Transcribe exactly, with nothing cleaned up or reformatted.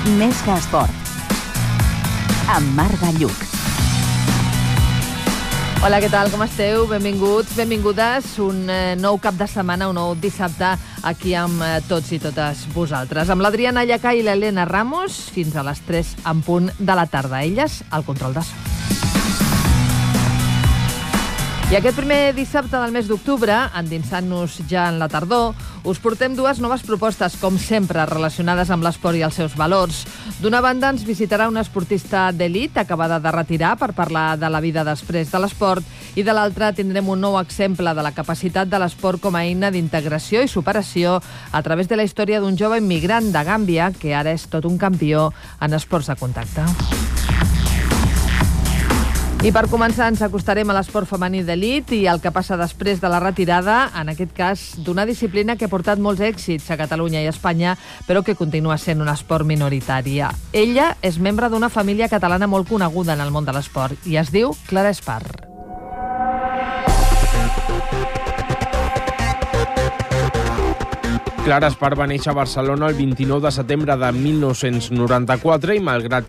Més que esport. Amb Marc Galluc. Hola, què tal? Com esteu? Benvinguts, benvingudes. Un eh, nou cap de setmana, un nou dissabte aquí amb eh, tots i totes vosaltres. Amb l'Adriana Llacà i l'Helena Ramos fins a les tres en punt de la tarda. Elles al control de so. I aquest primer dissabte del mes d'octubre, endinsant-nos ja en la tardor, us portem dues noves propostes, com sempre, relacionades amb l'esport i els seus valors. D'una banda, ens visitarà una esportista d'elit acabada de retirar per parlar de la vida després de l'esport, i de l'altra tindrem un nou exemple de la capacitat de l'esport com a eina d'integració i superació a través de la història d'un jove immigrant de Gàmbia que ara és tot un campió en esports de contacte. I per començar ens acostarem a l'esport femení d'elit i el que passa després de la retirada, en aquest cas d'una disciplina que ha portat molts èxits a Catalunya i a Espanya, però que continua sent un esport minoritari. Ella és membre d'una família catalana molt coneguda en el món de l'esport i es diu Clara Espar. Clara Espar va néixer a Barcelona el vint-i-nou de setembre de mil nou-cents noranta-quatre i, malgrat